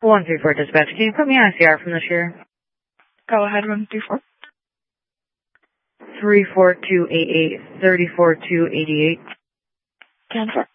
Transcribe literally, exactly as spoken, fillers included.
one three four dispatch. Can you put me on I C R from this year? Go ahead, one three four. three four two eight eight, three four two eight eight. ten four.